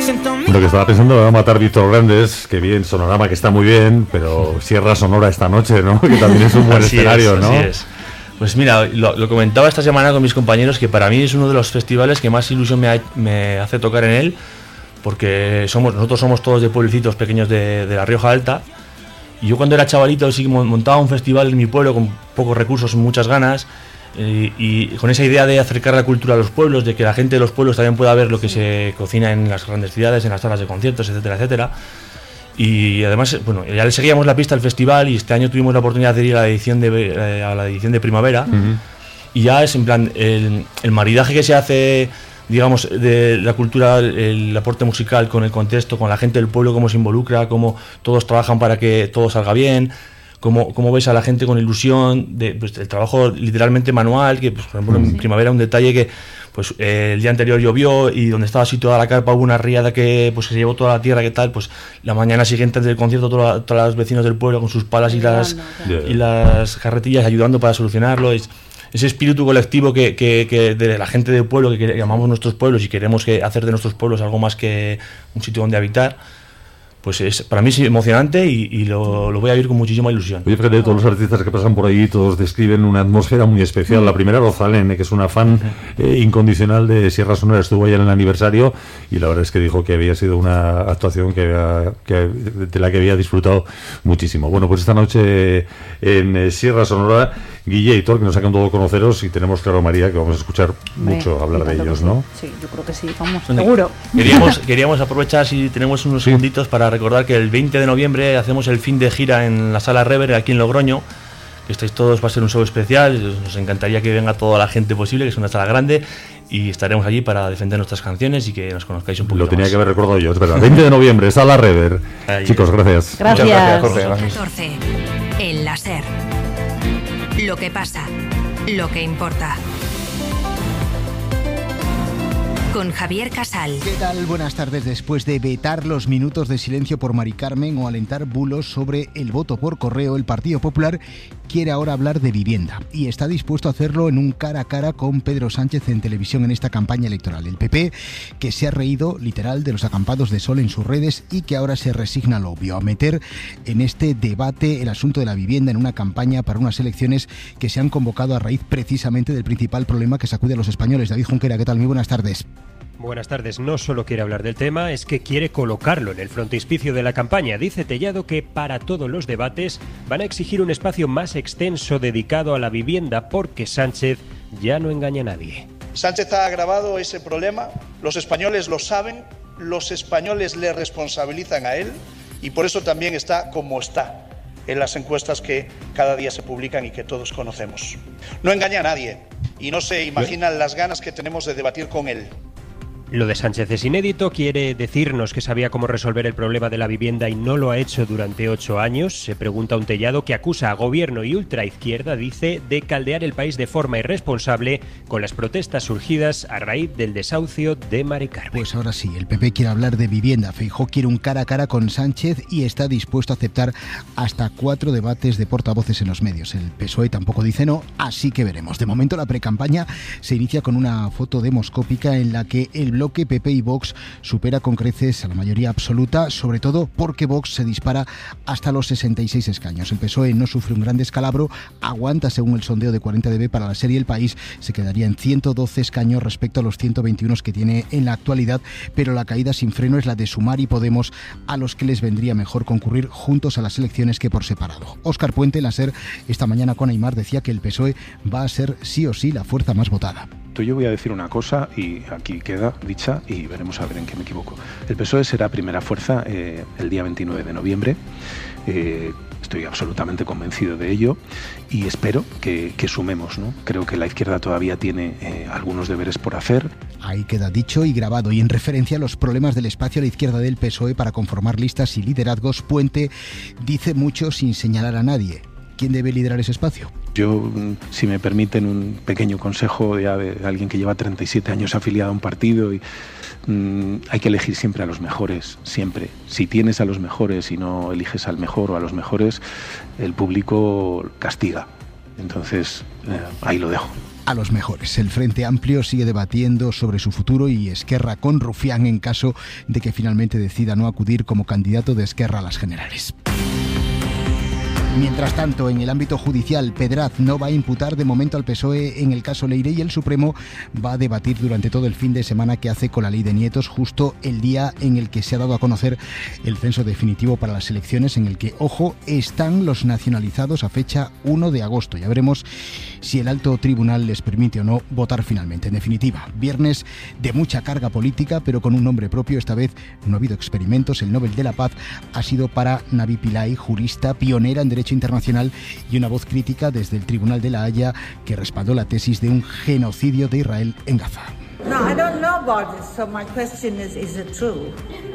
Lo que estaba pensando, me va a matar Víctor Grandes, que bien, Sonorama, que está muy bien, pero Sierra Sonora esta noche, ¿no? Que también es un buen escenario, ¿no? Así es. Pues mira, lo comentaba esta semana con mis compañeros, que para mí es uno de los festivales que más ilusión me hace tocar en él, porque nosotros somos todos de pueblecitos pequeños de La Rioja Alta, y yo cuando era chavalito sí que montaba un festival en mi pueblo con pocos recursos, muchas ganas, y con esa idea de acercar la cultura a los pueblos, de que la gente de los pueblos también pueda ver lo que se cocina en las grandes ciudades, en las salas de conciertos, etcétera, etcétera. Y además, bueno, ya le seguíamos la pista al festival, y este año tuvimos la oportunidad de ir a la edición de primavera. Y ya es en plan el maridaje que se hace, digamos, de la cultura, el aporte musical con el contexto, con la gente del pueblo, cómo se involucra, cómo todos trabajan para que todo salga bien, cómo ves a la gente con ilusión, pues, el trabajo literalmente manual, que pues, por ejemplo en primavera un detalle que pues el día anterior llovió y donde estaba situada la carpa hubo una riada que pues se llevó toda la tierra, que tal, pues la mañana siguiente del concierto todos los vecinos del pueblo con sus palas y las carretillas ayudando para solucionarlo. Ese espíritu colectivo que de la gente del pueblo, que llamamos nuestros pueblos y queremos hacer de nuestros pueblos algo más que un sitio donde habitar, pues para mí es emocionante y lo voy a vivir con muchísima ilusión. Oye, fíjate, todos los artistas que pasan por ahí, todos describen una atmósfera muy especial. La primera, Rosalén, que es una fan incondicional de Sierra Sonora, estuvo allá en el aniversario y la verdad es que dijo que había sido una actuación de la que había disfrutado muchísimo. Bueno, pues esta noche en Sierra Sonora, Guille y Thor, que nos ha encantado conoceros, y tenemos claro, María, que vamos a escuchar mucho hablar de ellos, ¿no? Sí, yo creo que sí, vamos, seguro. Queríamos aprovechar, si tenemos unos segunditos, para recordar que el 20 de noviembre hacemos el fin de gira en la Sala Rever, aquí en Logroño, que estáis todos, va a ser un show especial, nos encantaría que venga toda la gente posible, que es una sala grande, y estaremos allí para defender nuestras canciones y que nos conozcáis un poquito más. Lo tenía que haber recordado yo, es verdad. 20 de noviembre, Sala Rever. Chicos, gracias. Gracias. Muchas gracias, Jorge. 14. El láser. Lo que pasa, lo que importa. Con Javier Casal. ¿Qué tal? Buenas tardes. Después de vetar los minutos de silencio por Mari Carmen o alentar bulos sobre el voto por correo, el Partido Popular quiere ahora hablar de vivienda y está dispuesto a hacerlo en un cara a cara con Pedro Sánchez en televisión en esta campaña electoral. El PP, que se ha reído literal de los acampados de sol en sus redes y que ahora se resigna a lo obvio, a meter en este debate el asunto de la vivienda en una campaña para unas elecciones que se han convocado a raíz precisamente del principal problema que sacude a los españoles. David Junquera, ¿qué tal? Muy buenas tardes. Buenas tardes. No solo quiere hablar del tema, es que quiere colocarlo en el frontispicio de la campaña. Dice Tellado que para todos los debates van a exigir un espacio más extenso dedicado a la vivienda porque Sánchez ya no engaña a nadie. Sánchez ha agravado ese problema, los españoles lo saben, los españoles le responsabilizan a él y por eso también está como está en las encuestas que cada día se publican y que todos conocemos. No engaña a nadie y no se imaginan las ganas que tenemos de debatir con él. Lo de Sánchez es inédito, quiere decirnos que sabía cómo resolver el problema de la vivienda y no lo ha hecho durante 8 años. Se pregunta un Tellado que acusa a gobierno y ultraizquierda, dice, de caldear el país de forma irresponsable con las protestas surgidas a raíz del desahucio de Mari Carmen. Pues ahora sí, el PP quiere hablar de vivienda. Feijóo quiere un cara a cara con Sánchez y está dispuesto a aceptar hasta 4 debates de portavoces en los medios. El PSOE tampoco dice no, así que veremos. De momento la precampaña se inicia con una foto demoscópica en la que el bloque PP y Vox supera con creces a la mayoría absoluta, sobre todo porque Vox se dispara hasta los 66 escaños. El PSOE no sufre un gran descalabro, aguanta según el sondeo de 40DB para la serie El País, se quedaría en 112 escaños respecto a los 121 que tiene en la actualidad, pero la caída sin freno es la de Sumar y Podemos, a los que les vendría mejor concurrir juntos a las elecciones que por separado. Óscar Puente, en la SER, esta mañana con Aimar, decía que el PSOE va a ser sí o sí la fuerza más votada. Yo voy a decir una cosa y aquí queda dicha y veremos a ver en qué me equivoco. El PSOE será primera fuerza el día 29 de noviembre. Estoy absolutamente convencido de ello y espero que sumemos, ¿no? Creo que la izquierda todavía tiene algunos deberes por hacer. Ahí queda dicho y grabado. Y en referencia a los problemas del espacio a la izquierda del PSOE para conformar listas y liderazgos, Puente dice mucho sin señalar a nadie. ¿Quién debe liderar ese espacio? Yo, si me permiten un pequeño consejo ya de alguien que lleva 37 años afiliado a un partido, y hay que elegir siempre a los mejores, siempre. Si tienes a los mejores y no eliges al mejor o a los mejores, el público castiga. Entonces, ahí lo dejo. a los mejores. El Frente Amplio sigue debatiendo sobre su futuro y Esquerra con Rufián en caso de que finalmente decida no acudir como candidato de Esquerra a las generales. Mientras tanto, en el ámbito judicial, Pedraz no va a imputar de momento al PSOE en el caso Leire y el Supremo va a debatir durante todo el fin de semana qué hace con la ley de nietos, justo el día en el que se ha dado a conocer el censo definitivo para las elecciones, en el que, ojo, están los nacionalizados a fecha 1 de agosto. Ya veremos si el alto tribunal les permite o no votar finalmente. En definitiva, viernes de mucha carga política, pero con un nombre propio. Esta vez no ha habido experimentos. El Nobel de la Paz ha sido para Navi Pillay, jurista pionera en derecho internacional y una voz crítica desde el Tribunal de La Haya que respaldó la tesis de un genocidio de Israel en Gaza. No, I don't know about this, so my question is it true?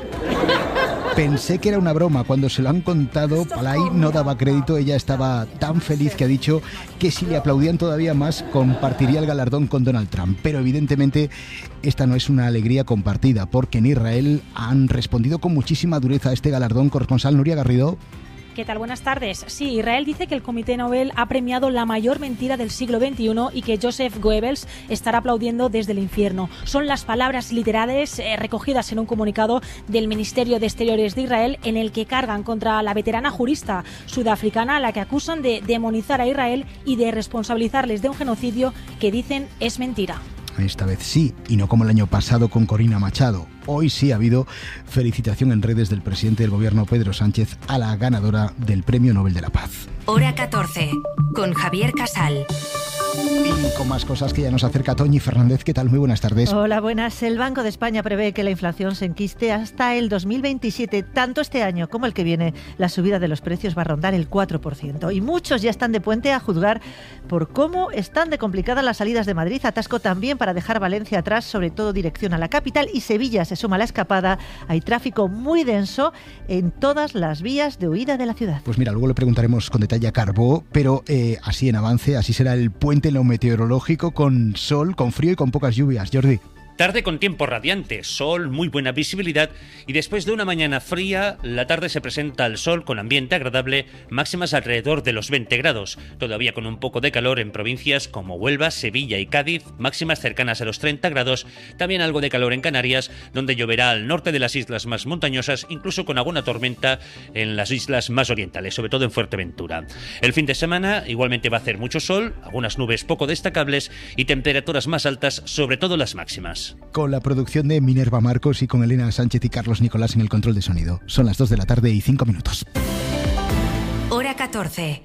Pensé que era una broma. Cuando se lo han contado, Pillay no daba crédito. Ella estaba tan feliz que ha dicho que si le aplaudían todavía más, compartiría el galardón con Donald Trump. Pero evidentemente esta no es una alegría compartida, porque en Israel han respondido con muchísima dureza a este galardón. Corresponsal Nuria Garrido. ¿Qué tal? Buenas tardes. Sí, Israel dice que el Comité Nobel ha premiado la mayor mentira del siglo XXI y que Joseph Goebbels estará aplaudiendo desde el infierno. Son las palabras literales recogidas en un comunicado del Ministerio de Exteriores de Israel en el que cargan contra la veterana jurista sudafricana a la que acusan de demonizar a Israel y de responsabilizarles de un genocidio que dicen es mentira. Esta vez sí, y no como el año pasado con Corina Machado. Hoy sí ha habido felicitación en redes del presidente del gobierno, Pedro Sánchez, a la ganadora del Premio Nobel de la Paz. Hora 14, con Javier Casal. Y con más cosas que ya nos acerca Toñi Fernández. ¿Qué tal? Muy buenas tardes. Hola, buenas. El Banco de España prevé que la inflación se enquiste hasta el 2027. Tanto este año como el que viene, la subida de los precios va a rondar el 4%. Y muchos ya están de puente a juzgar por cómo están de complicadas las salidas de Madrid. Atasco también para dejar Valencia atrás, sobre todo dirección a la capital. Y Sevilla se suma a la escapada. Hay tráfico muy denso en todas las vías de huida de la ciudad. Pues mira, luego le preguntaremos con detalle a Carbó, pero así en avance, así será el puente en lo meteorológico, con sol, con frío y con pocas lluvias. Jordi. Tarde con tiempo radiante, sol, muy buena visibilidad y después de una mañana fría, la tarde se presenta al sol con ambiente agradable, máximas alrededor de los 20 grados, todavía con un poco de calor en provincias como Huelva, Sevilla y Cádiz, máximas cercanas a los 30 grados, también algo de calor en Canarias, donde lloverá al norte de las islas más montañosas, incluso con alguna tormenta en las islas más orientales, sobre todo en Fuerteventura. El fin de semana igualmente va a hacer mucho sol, algunas nubes poco destacables y temperaturas más altas, sobre todo las máximas. Con la producción de Minerva Marcos y con Elena Sánchez y Carlos Nicolás en el control de sonido. Son las 2 de la tarde y 5 minutos. Hora 14.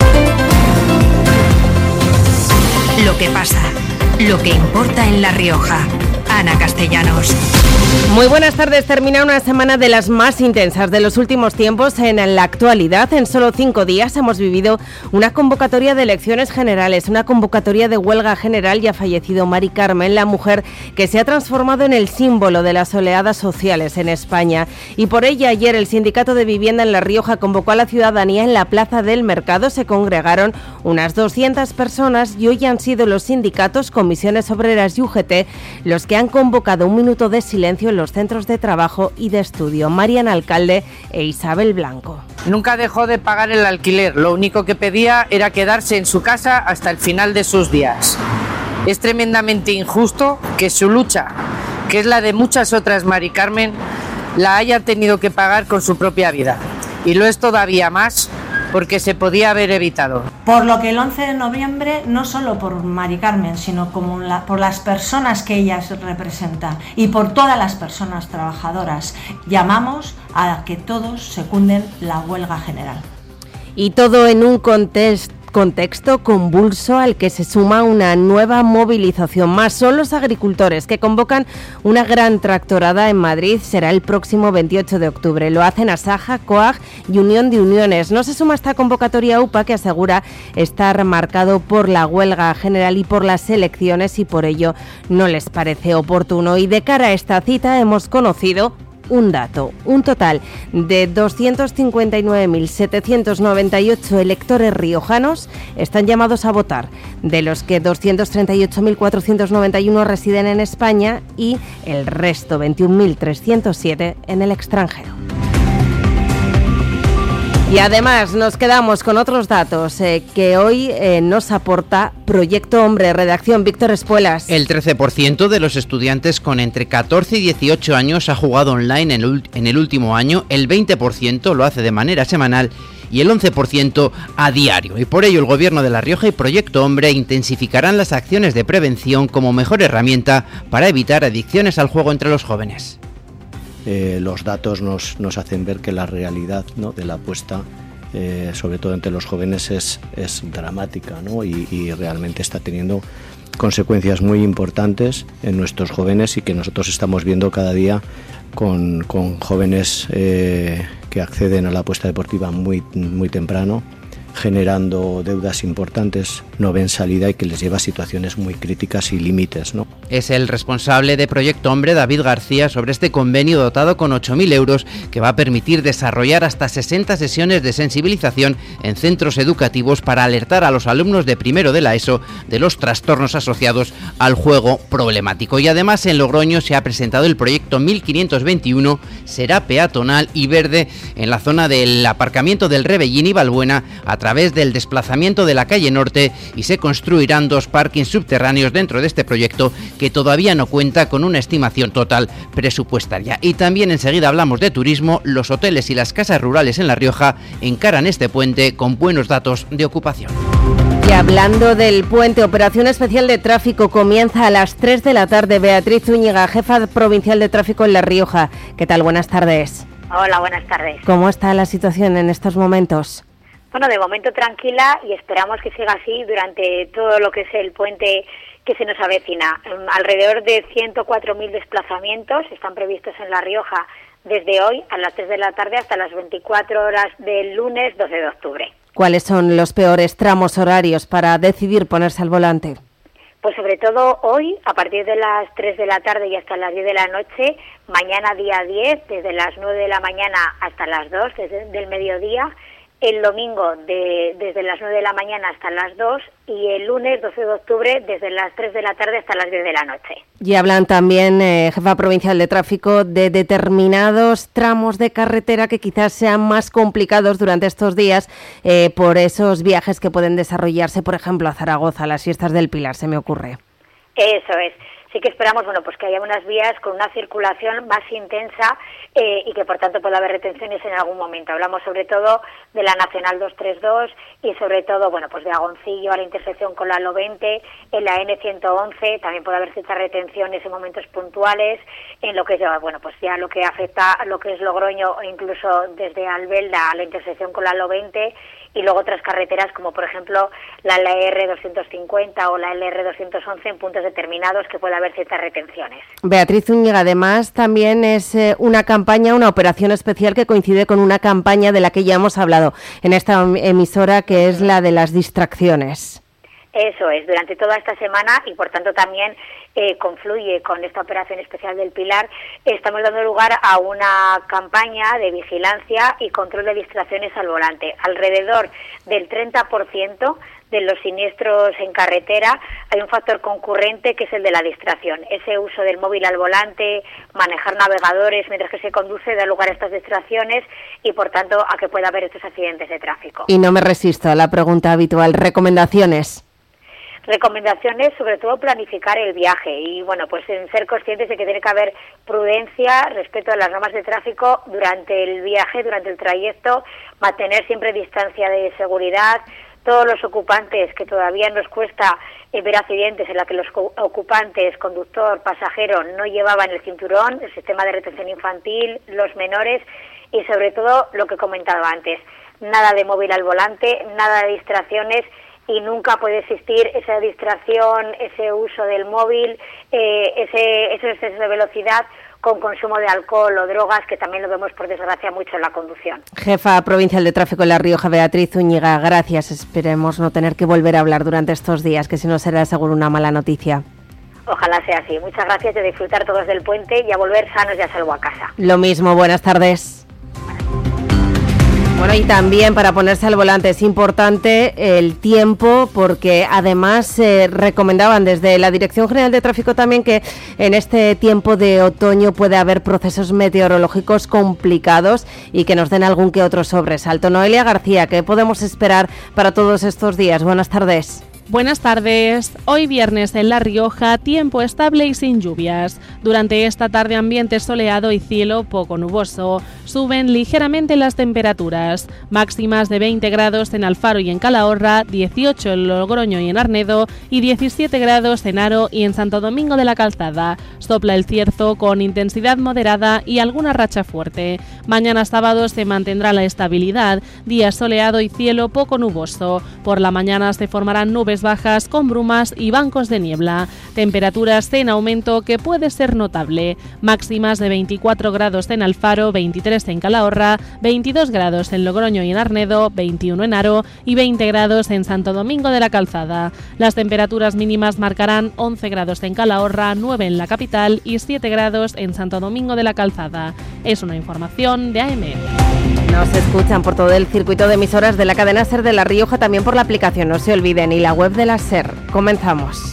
Lo que pasa, lo que importa en La Rioja. Ana Castellanos. Muy buenas tardes. Termina una semana de las más intensas de los últimos tiempos en la actualidad. En solo 5 días hemos vivido una convocatoria de elecciones generales, una convocatoria de huelga general y ha fallecido Mari Carmen, la mujer que se ha transformado en el símbolo de las oleadas sociales en España. Y por ella ayer el Sindicato de Vivienda en La Rioja convocó a la ciudadanía en la Plaza del Mercado. Se congregaron unas 200 personas y hoy han sido los sindicatos, comisiones obreras y UGT los que han convocado un minuto de silencio en los centros de trabajo y de estudio. Mariana Alcalde e Isabel Blanco. Nunca dejó de pagar el alquiler, lo único que pedía era quedarse en su casa hasta el final de sus días. Es tremendamente injusto que su lucha, que es la de muchas otras Mari Carmen, la haya tenido que pagar con su propia vida. Y lo es todavía más porque se podía haber evitado. Por lo que el 11 de noviembre, no solo por Mari Carmen, sino como por las personas que ella representa y por todas las personas trabajadoras, llamamos a que todos secunden la huelga general. Y todo en un contexto convulso al que se suma una nueva movilización más. Son los agricultores que convocan una gran tractorada en Madrid. Será el próximo 28 de octubre. Lo hacen Asaja, COAG y Unión de Uniones. No se suma esta convocatoria UPA, que asegura estar marcado por la huelga general y por las elecciones, y por ello no les parece oportuno. Y de cara a esta cita hemos conocido un dato: un total de 259.798 electores riojanos están llamados a votar, de los que 238.491 residen en España y el resto, 21.307, en el extranjero. Y además nos quedamos con otros datos que hoy nos aporta Proyecto Hombre, redacción Víctor Espuelas. El 13% de los estudiantes con entre 14 y 18 años ha jugado online en el último año, el 20% lo hace de manera semanal y el 11% a diario. Y por ello el Gobierno de La Rioja y Proyecto Hombre intensificarán las acciones de prevención como mejor herramienta para evitar adicciones al juego entre los jóvenes. Los datos nos hacen ver que la realidad, ¿no?, de la apuesta, sobre todo entre los jóvenes, es dramática, ¿no? y realmente está teniendo consecuencias muy importantes en nuestros jóvenes y que nosotros estamos viendo cada día con jóvenes que acceden a la apuesta deportiva muy temprano, generando deudas importantes, no ven salida y que les lleva a situaciones muy críticas y límites, ¿no? Es el responsable de Proyecto Hombre, David García, sobre este convenio dotado con 8.000 euros que va a permitir desarrollar hasta 60 sesiones de sensibilización en centros educativos para alertar a los alumnos de primero de la ESO de los trastornos asociados al juego problemático. Y además en Logroño se ha presentado el proyecto 1521, será peatonal y verde en la zona del aparcamiento del Rebellín y Balbuena a través del desplazamiento de la calle Norte, y se construirán 2 parkings subterráneos dentro de este proyecto que todavía no cuenta con una estimación total presupuestaria. Y también enseguida hablamos de turismo. Los hoteles y las casas rurales en La Rioja encaran este puente con buenos datos de ocupación. Y hablando del puente, operación especial de tráfico comienza a las 3 de la tarde. Beatriz Zúñiga, jefa provincial de tráfico en La Rioja. ¿Qué tal? Buenas tardes. Hola, buenas tardes. ¿Cómo está la situación en estos momentos? Bueno, de momento tranquila y esperamos que siga así durante todo lo que es el puente que se nos avecina. Alrededor de 104.000 desplazamientos están previstos en La Rioja desde hoy a las 3 de la tarde hasta las 24 horas del lunes 12 de octubre. ¿Cuáles son los peores tramos horarios para decidir ponerse al volante? Pues sobre todo hoy, a partir de las 3 de la tarde y hasta las 10 de la noche, mañana día 10, desde las 9 de la mañana hasta las 2 del mediodía, el domingo desde las 9 de la mañana hasta las 2 y el lunes 12 de octubre desde las 3 de la tarde hasta las 10 de la noche. Y hablan también, jefa provincial de tráfico, de determinados tramos de carretera que quizás sean más complicados durante estos días por esos viajes que pueden desarrollarse, por ejemplo, a Zaragoza, a las Fiestas del Pilar, se me ocurre. Eso es. Sí que esperamos, bueno, pues que haya unas vías con una circulación más intensa y que por tanto pueda haber retenciones en algún momento. Hablamos sobre todo de la Nacional 232 y sobre todo, bueno, pues de Agoncillo a la intersección con la Lo20, en la N111 también puede haber ciertas retenciones en momentos puntuales, en lo que es, bueno, pues ya lo que afecta a lo que es Logroño o incluso desde Albelda a la intersección con la Lo20 y luego otras carreteras como por ejemplo la LR 250 o la LR 211 en puntos determinados que puede haber ciertas retenciones. Beatriz Zúñiga, además también es una campaña, una operación especial que coincide con una campaña de la que ya hemos hablado en esta emisora, que es la de las distracciones. Eso es, durante toda esta semana y por tanto también confluye con esta operación especial del Pilar, estamos dando lugar a una campaña de vigilancia y control de distracciones al volante. Alrededor del 30% de los siniestros en carretera hay un factor concurrente que es el de la distracción. Ese uso del móvil al volante, manejar navegadores mientras que se conduce, da lugar a estas distracciones y por tanto a que pueda haber estos accidentes de tráfico. Y no me resisto a la pregunta habitual, ¿recomendaciones? Recomendaciones, sobre todo planificar el viaje y bueno, pues en ser conscientes de que tiene que haber prudencia respecto a las normas de tráfico durante el viaje, durante el trayecto, mantener siempre distancia de seguridad. Todos los ocupantes, que todavía nos cuesta ver accidentes en la que los ocupantes, conductor, pasajero, no llevaban el cinturón, el sistema de retención infantil, los menores y sobre todo lo que he comentado antes, nada de móvil al volante, nada de distracciones y nunca puede existir esa distracción, ese uso del móvil, ese exceso de velocidad con consumo de alcohol o drogas, que también lo vemos por desgracia mucho en la conducción. Jefa provincial de tráfico en La Rioja, Beatriz Zúñiga, gracias. Esperemos no tener que volver a hablar durante estos días, que si no será seguro una mala noticia. Ojalá sea así. Muchas gracias, de disfrutar todos del puente y a volver sanos y a salvo a casa. Lo mismo, buenas tardes. Bueno, y también para ponerse al volante es importante el tiempo, porque además recomendaban desde la Dirección General de Tráfico también que en este tiempo de otoño puede haber procesos meteorológicos complicados y que nos den algún que otro sobresalto. Noelia García, ¿qué podemos esperar para todos estos días? Buenas tardes. Buenas tardes. Hoy viernes en La Rioja, tiempo estable y sin lluvias. Durante esta tarde ambiente soleado y cielo poco nuboso. Suben ligeramente las temperaturas. Máximas de 20 grados en Alfaro y en Calahorra, 18 en Logroño y en Arnedo y 17 grados en Haro y en Santo Domingo de la Calzada. Sopla el cierzo con intensidad moderada y alguna racha fuerte. Mañana sábado se mantendrá la estabilidad, día soleado y cielo poco nuboso. Por la mañana se formarán nubes bajas con brumas y bancos de niebla. Temperaturas en aumento que puede ser notable. Máximas de 24 grados en Alfaro, 23 en Calahorra, 22 grados en Logroño y en Arnedo, 21 en Haro y 20 grados en Santo Domingo de la Calzada. Las temperaturas mínimas marcarán 11 grados en Calahorra, 9 en la capital y 7 grados en Santo Domingo de la Calzada. Es una información de AM. Nos escuchan por todo el circuito de emisoras de la cadena SER de La Rioja, también por la aplicación, no se olviden, y la web de la SER. Comenzamos.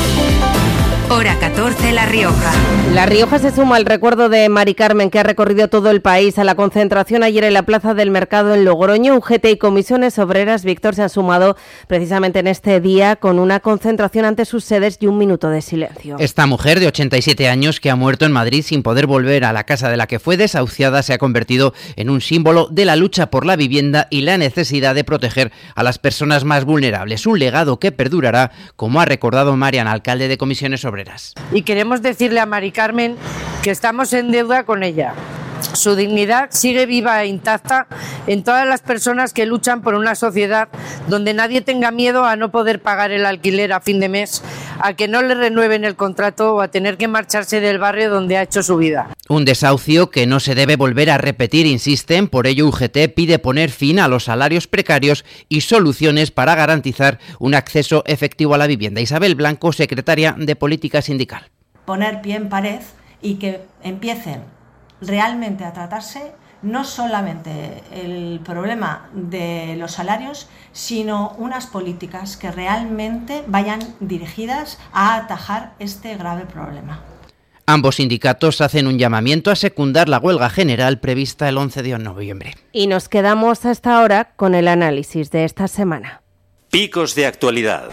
Hora 14, La Rioja. La Rioja se suma al recuerdo de Mari Carmen, que ha recorrido todo el país. A la concentración ayer en la Plaza del Mercado en Logroño, UGT y comisiones obreras, Víctor, se han sumado precisamente en este día con una concentración ante sus sedes y un minuto de silencio. Esta mujer de 87 años que ha muerto en Madrid sin poder volver a la casa de la que fue desahuciada se ha convertido en un símbolo de la lucha por la vivienda y la necesidad de proteger a las personas más vulnerables. Un legado que perdurará, como ha recordado Marian, alcalde de comisiones obreras. Y queremos decirle a Mari Carmen que estamos en deuda con ella. Su dignidad sigue viva e intacta en todas las personas que luchan por una sociedad donde nadie tenga miedo a no poder pagar el alquiler a fin de mes, a que no le renueven el contrato o a tener que marcharse del barrio donde ha hecho su vida. Un desahucio que no se debe volver a repetir, insisten. Por ello, UGT pide poner fin a los salarios precarios y soluciones para garantizar un acceso efectivo a la vivienda. Isabel Blanco, secretaria de Política Sindical. Poner pie en pared y que empiecen realmente a tratarse no solamente el problema de los salarios, sino unas políticas que realmente vayan dirigidas a atajar este grave problema. Ambos sindicatos hacen un llamamiento a secundar la huelga general prevista el 11 de noviembre. Y nos quedamos hasta ahora con el análisis de esta semana. Picos de actualidad.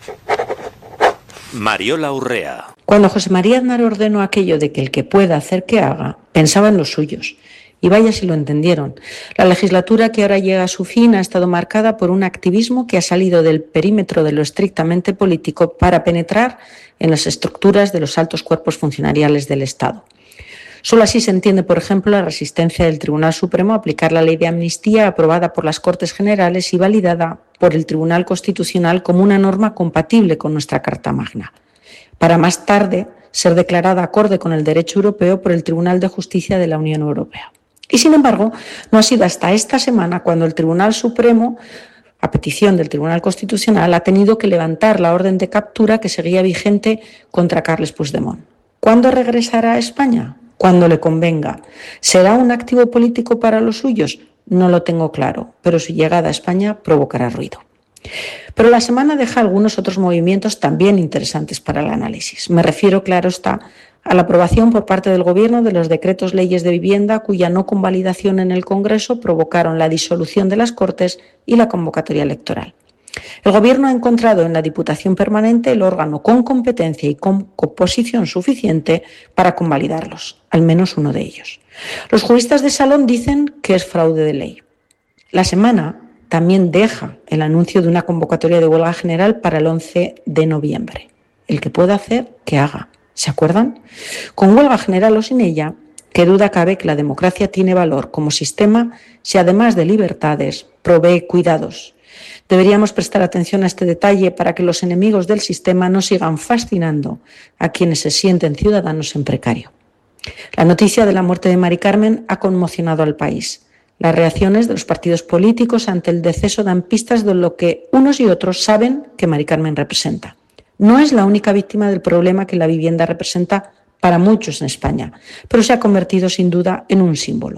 Mariola Urrea. Cuando José María Aznar ordenó aquello de que el que pueda hacer que haga, pensaba en los suyos. Y vaya si lo entendieron. La legislatura que ahora llega a su fin ha estado marcada por un activismo que ha salido del perímetro de lo estrictamente político para penetrar en las estructuras de los altos cuerpos funcionariales del Estado. Solo así se entiende, por ejemplo, la resistencia del Tribunal Supremo a aplicar la ley de amnistía aprobada por las Cortes Generales y validada por el Tribunal Constitucional como una norma compatible con nuestra Carta Magna, para más tarde ser declarada acorde con el derecho europeo por el Tribunal de Justicia de la Unión Europea. Y sin embargo, no ha sido hasta esta semana cuando el Tribunal Supremo, a petición del Tribunal Constitucional, ha tenido que levantar la orden de captura que seguía vigente contra Carles Puigdemont. ¿Cuándo regresará a España? Cuando le convenga. ¿Será un activo político para los suyos? No lo tengo claro, pero su llegada a España provocará ruido. Pero la semana deja algunos otros movimientos también interesantes para el análisis. Me refiero, claro está, a la aprobación por parte del Gobierno de los decretos leyes de vivienda cuya no convalidación en el Congreso provocaron la disolución de las Cortes y la convocatoria electoral. El Gobierno ha encontrado en la Diputación Permanente el órgano con competencia y con composición suficiente para convalidarlos, al menos uno de ellos. Los juristas de salón dicen que es fraude de ley. La semana también deja el anuncio de una convocatoria de huelga general para el 11 de noviembre. El que pueda hacer, que haga. ¿Se acuerdan? Con huelga general o sin ella, qué duda cabe que la democracia tiene valor como sistema si además de libertades provee cuidados. Deberíamos prestar atención a este detalle para que los enemigos del sistema no sigan fascinando a quienes se sienten ciudadanos en precario. La noticia de la muerte de Mari Carmen ha conmocionado al país. Las reacciones de los partidos políticos ante el deceso dan pistas de lo que unos y otros saben que Mari Carmen representa. No es la única víctima del problema que la vivienda representa para muchos en España, pero se ha convertido sin duda en un símbolo.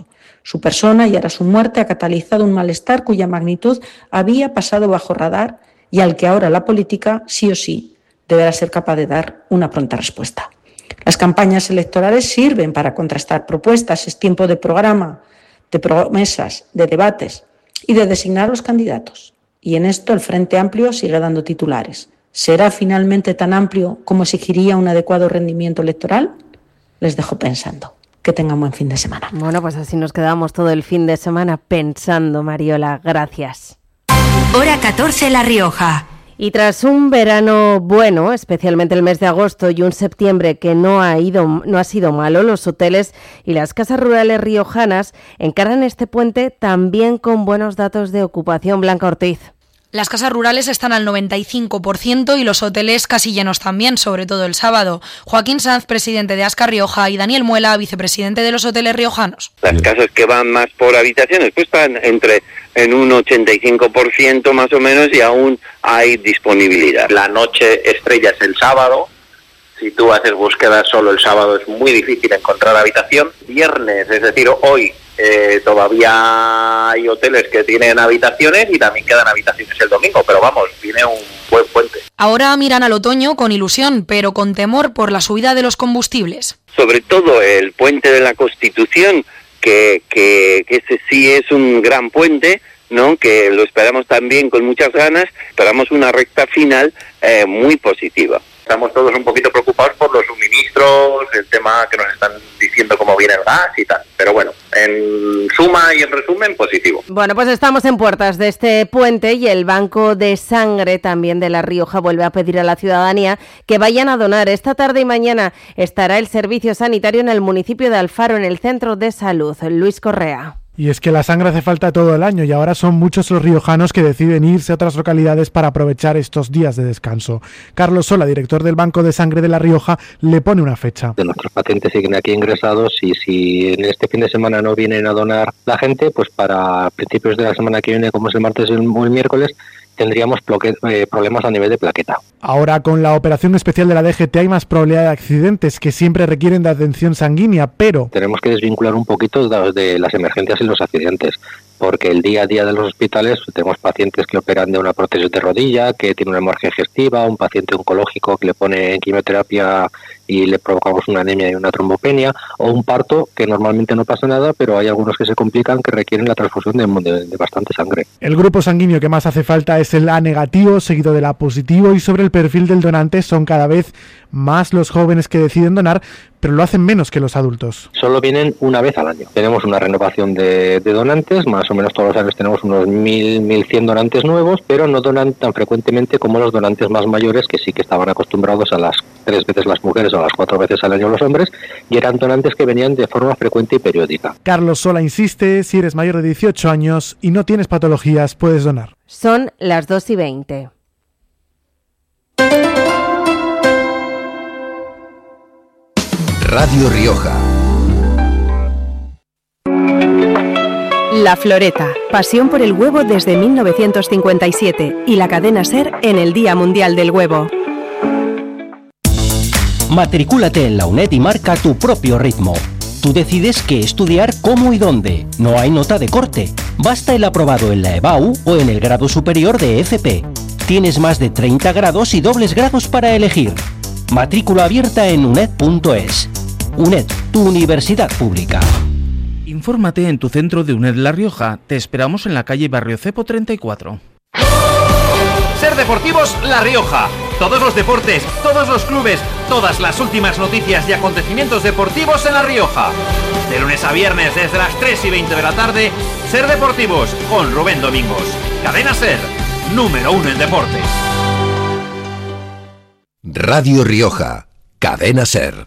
Su persona y ahora su muerte ha catalizado un malestar cuya magnitud había pasado bajo radar y al que ahora la política, sí o sí, deberá ser capaz de dar una pronta respuesta. Las campañas electorales sirven para contrastar propuestas, es tiempo de programa, de promesas, de debates y de designar los candidatos. Y en esto el Frente Amplio sigue dando titulares. ¿Será finalmente tan amplio como exigiría un adecuado rendimiento electoral? Les dejo pensando. Que tengan buen fin de semana. Bueno, pues así nos quedamos todo el fin de semana pensando, Mariola. Gracias. Hora 14, La Rioja. Y tras un verano bueno, especialmente el mes de agosto, y un septiembre que no ha sido malo, los hoteles y las casas rurales riojanas encaran este puente también con buenos datos de ocupación. Blanca Ortiz. Las casas rurales están al 95% y los hoteles casi llenos también, sobre todo el sábado. Joaquín Sanz, presidente de Asca Rioja, y Daniel Muela, vicepresidente de los hoteles riojanos. Las casas que van más por habitaciones pues están en un 85% más o menos y aún hay disponibilidad. La noche estrella es el sábado. Si tú haces búsqueda solo el sábado es muy difícil encontrar habitación. Viernes, es decir, hoy todavía hay hoteles que tienen habitaciones y también quedan habitaciones el domingo, pero vamos, viene un buen puente. Ahora miran al otoño con ilusión, pero con temor por la subida de los combustibles. Sobre todo el puente de la Constitución, que ese sí es un gran puente, ¿no? Que lo esperamos también con muchas ganas, esperamos una recta final muy positiva. Estamos todos un poquito preocupados por los suministros, el tema que nos están diciendo cómo viene el gas y tal. Pero bueno, en suma y en resumen, positivo. Bueno, pues estamos en puertas de este puente y el Banco de Sangre también de La Rioja vuelve a pedir a la ciudadanía que vayan a donar. Esta tarde y mañana estará el servicio sanitario en el municipio de Alfaro, en el centro de salud. Luis Correa. Y es que la sangre hace falta todo el año y ahora son muchos los riojanos que deciden irse a otras localidades para aprovechar estos días de descanso. Carlos Sola, director del Banco de Sangre de La Rioja, le pone una fecha. Nuestros pacientes siguen aquí ingresados y si en este fin de semana no vienen a donar la gente, pues para principios de la semana que viene, como es el martes o el miércoles, tendríamos problemas a nivel de plaqueta. Ahora con la operación especial de la DGT hay más probabilidad de accidentes que siempre requieren de atención sanguínea, pero tenemos que desvincular un poquito de las emergencias y los accidentes, porque el día a día de los hospitales tenemos pacientes que operan de una prótesis de rodilla, que tiene una hemorragia digestiva, un paciente oncológico que le pone quimioterapia y le provocamos una anemia y una trombopenia, o un parto que normalmente no pasa nada, pero hay algunos que se complican que requieren la transfusión de bastante sangre. El grupo sanguíneo que más hace falta es el A negativo, seguido del A positivo, y sobre el perfil del donante son cada vez más los jóvenes que deciden donar, pero lo hacen menos que los adultos. Solo vienen una vez al año. Tenemos una renovación de donantes, más o menos todos los años tenemos unos 1.100 donantes nuevos, pero no donan tan frecuentemente como los donantes más mayores, que sí que estaban acostumbrados a las 3 veces las mujeres o a las 4 veces al año los hombres, y eran donantes que venían de forma frecuente y periódica. Carlos Sola insiste, si eres mayor de 18 años y no tienes patologías, puedes donar. Son las 2:20. Radio Rioja. La Floreta, pasión por el huevo desde 1957 y la cadena SER en el Día Mundial del Huevo. Matricúlate en la UNED y marca tu propio ritmo. Tú decides qué estudiar, cómo y dónde. No hay nota de corte. Basta el aprobado en la EBAU o en el grado superior de FP. Tienes más de 30 grados y dobles grados para elegir. Matrícula abierta en uned.es. UNED, tu universidad pública. Infórmate en tu centro de UNED La Rioja. Te esperamos en la calle Barrio Cepo 34. Ser Deportivos La Rioja. Todos los deportes, todos los clubes, todas las últimas noticias y acontecimientos deportivos en La Rioja. De lunes a viernes desde las 3:20 de la tarde, Ser Deportivos con Rubén Domingos. Cadena SER, número 1 en deportes. Radio Rioja, Cadena SER.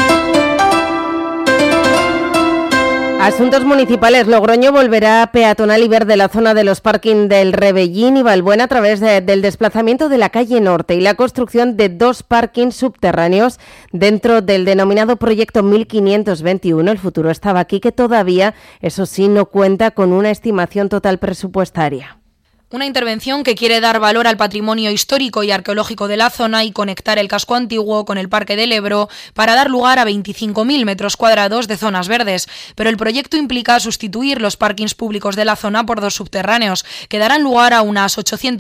Asuntos municipales. Logroño volverá a peatonal y verde la zona de los parking del Rebellín y Valbuena a través del desplazamiento de la calle Norte y la construcción de 2 parkings subterráneos dentro del denominado proyecto 1521. El futuro estaba aquí, que todavía, eso sí, no cuenta con una estimación total presupuestaria. Una intervención que quiere dar valor al patrimonio histórico y arqueológico de la zona y conectar el casco antiguo con el Parque del Ebro para dar lugar a 25.000 metros cuadrados de zonas verdes. Pero el proyecto implica sustituir los parkings públicos de la zona por 2 subterráneos, que darán lugar a unas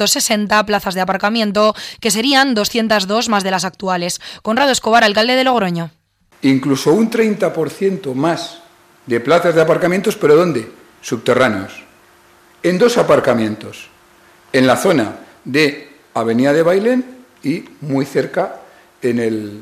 860 plazas de aparcamiento, que serían 202 más de las actuales. Conrado Escobar, alcalde de Logroño. Incluso un 30% más de plazas de aparcamientos, ¿pero dónde? Subterráneos. En 2 aparcamientos. En la zona de Avenida de Bailén y muy cerca en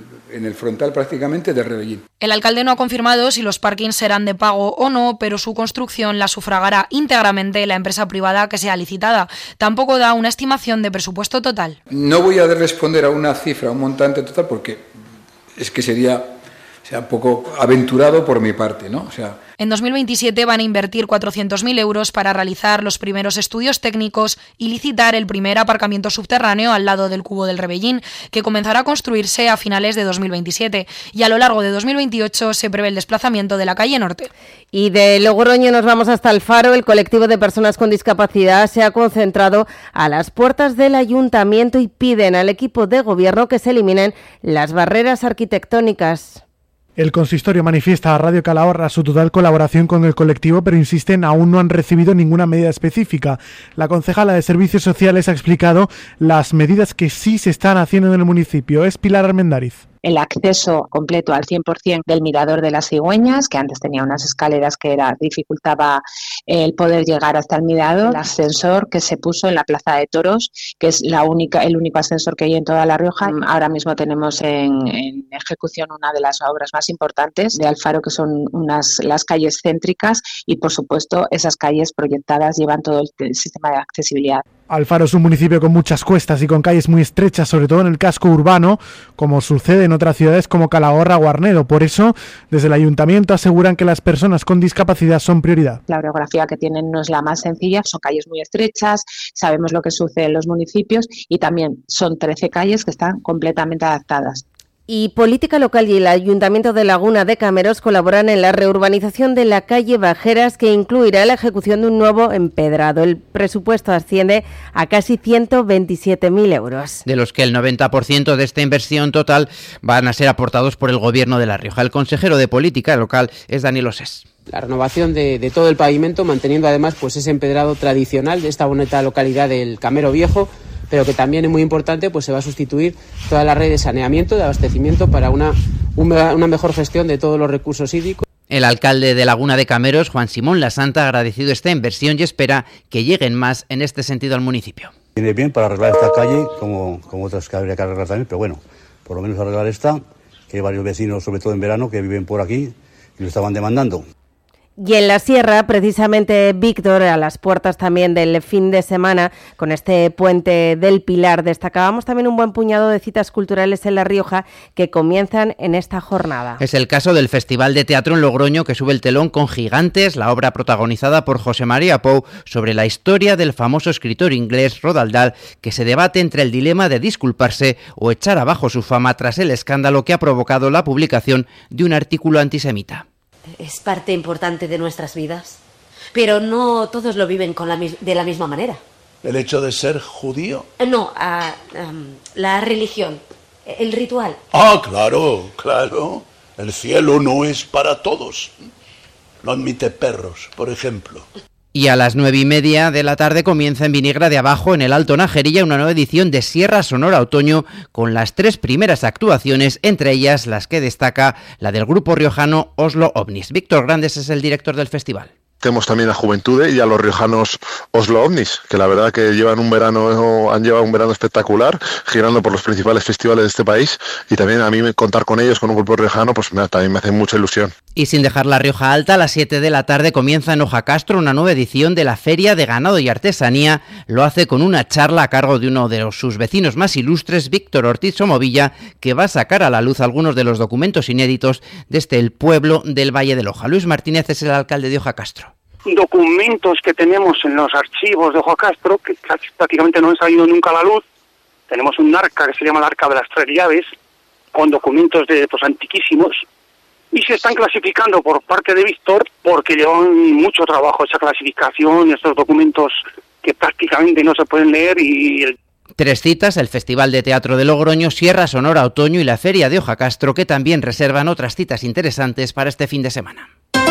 el frontal prácticamente de Rebellín. El alcalde no ha confirmado si los parkings serán de pago o no, pero su construcción la sufragará íntegramente la empresa privada que sea licitada. Tampoco da una estimación de presupuesto total. No voy a responder a una cifra, a un montante total, porque es que sería un poco aventurado por mi parte, ¿no? En 2027 van a invertir 400.000 euros para realizar los primeros estudios técnicos y licitar el primer aparcamiento subterráneo al lado del Cubo del Rebellín, que comenzará a construirse a finales de 2027. Y a lo largo de 2028 se prevé el desplazamiento de la calle Norte. Y de Logroño nos vamos hasta el Faro. El colectivo de personas con discapacidad se ha concentrado a las puertas del ayuntamiento y piden al equipo de gobierno que se eliminen las barreras arquitectónicas. El consistorio manifiesta a Radio Calahorra su total colaboración con el colectivo, pero insisten, aún no han recibido ninguna medida específica. La concejala de Servicios Sociales ha explicado las medidas que sí se están haciendo en el municipio. Es Pilar Armendáriz. El acceso completo al 100% del mirador de las Cigüeñas, que antes tenía unas escaleras que dificultaba el poder llegar hasta el mirador. El ascensor que se puso en la Plaza de Toros, que es el único ascensor que hay en toda La Rioja. Ahora mismo tenemos en ejecución una de las obras más importantes de Alfaro, que son las calles céntricas y, por supuesto, esas calles proyectadas llevan todo el sistema de accesibilidad. Alfaro es un municipio con muchas cuestas y con calles muy estrechas, sobre todo en el casco urbano, como sucede en otras ciudades como Calahorra o Arnedo. Por eso, desde el ayuntamiento aseguran que las personas con discapacidad son prioridad. La orografía que tienen no es la más sencilla, son calles muy estrechas, sabemos lo que sucede en los municipios y también son 13 calles que están completamente adaptadas. Y Política Local y el Ayuntamiento de Laguna de Cameros colaboran en la reurbanización de la calle Bajeras, que incluirá la ejecución de un nuevo empedrado. El presupuesto asciende a casi 127.000 euros. De los que el 90% de esta inversión total van a ser aportados por el Gobierno de La Rioja. El consejero de Política Local es Daniel Osés. La renovación de todo el pavimento, manteniendo además pues ese empedrado tradicional de esta bonita localidad del Camero Viejo, pero que también es muy importante, pues se va a sustituir toda la red de saneamiento, de abastecimiento para una mejor gestión de todos los recursos hídricos. El alcalde de Laguna de Cameros, Juan Simón Lasanta, ha agradecido esta inversión y espera que lleguen más en este sentido al municipio. Viene bien para arreglar esta calle, como otras que habría que arreglar también, pero bueno, por lo menos arreglar esta, que hay varios vecinos, sobre todo en verano, que viven por aquí y lo estaban demandando. Y en la Sierra, precisamente, Víctor, a las puertas también del fin de semana, con este puente del Pilar, destacábamos también un buen puñado de citas culturales en La Rioja que comienzan en esta jornada. Es el caso del Festival de Teatro en Logroño, que sube el telón con Gigantes, la obra protagonizada por José María Pou sobre la historia del famoso escritor inglés Roald Dahl, que se debate entre el dilema de disculparse o echar abajo su fama tras el escándalo que ha provocado la publicación de un artículo antisemita. Es parte importante de nuestras vidas, pero no todos lo viven de la misma manera. ¿El hecho de ser judío? No, la religión, el ritual. Ah, claro. El cielo no es para todos. No admite perros, por ejemplo. Y a las 9:30 de la tarde comienza en Vinegra de Abajo, en el Alto Najerilla, una nueva edición de Sierra Sonora Otoño, con las 3 primeras actuaciones, entre ellas las que destaca la del grupo riojano Oslo Ovnis. Víctor Grandes es el director del festival. Tenemos también a Juventude y a los riojanos Oslo Ovnis, que la verdad que han llevado un verano espectacular, girando por los principales festivales de este país, y también a mí contar con ellos, con un grupo riojano, pues también me hace mucha ilusión. Y sin dejar La Rioja Alta, a las 7 de la tarde comienza en Ojacastro una nueva edición de la Feria de Ganado y Artesanía. Lo hace con una charla a cargo de uno de sus vecinos más ilustres, Víctor Ortiz Somovilla, que va a sacar a la luz algunos de los documentos inéditos desde el pueblo del Valle del Oja. Luis Martínez es el alcalde de Ojacastro. Documentos que tenemos en los archivos de Ojacastro, que prácticamente no han salido nunca a la luz. Tenemos un arca que se llama el Arca de las Tres Llaves, con documentos antiquísimos, y se están clasificando por parte de Víctor, porque llevan mucho trabajo esa clasificación, estos documentos que prácticamente no se pueden leer y 3 citas, el Festival de Teatro de Logroño, Sierra Sonora Otoño y la Feria de Ojacastro, que también reservan otras citas interesantes para este fin de semana.